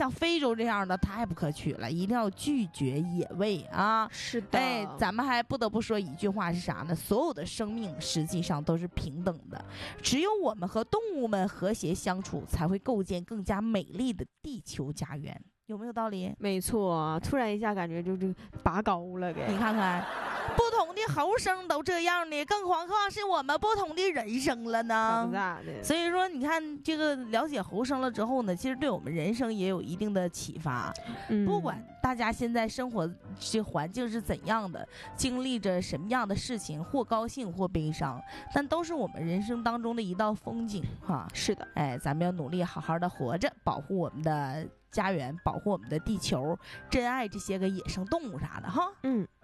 像非洲这样的太不可取了，一定要拒绝野味啊。 是的， 哎，咱们还不得不说一句话是啥呢？所有的生命实际上都是平等的，只有我们和动物们和谐相处，才会构建更加美丽的地球家园。有没有道理？ 没错，突然一下感觉就拔高了给。 你看看，不同的猴生都这样的，更何况是我们不同的人生了呢？ 不咋的。 所以说，你看这个了解猴生了之后呢，其实对我们人生也有一定的启发。不管大家现在生活这环境是怎样的，经历着什么样的事情，或高兴或悲伤，但都是我们人生当中的一道风景哈。 是的， 哎，咱们要努力好好的活着，保护我们的家园，保护我们的地球，珍爱这些个野生动物啥的哈。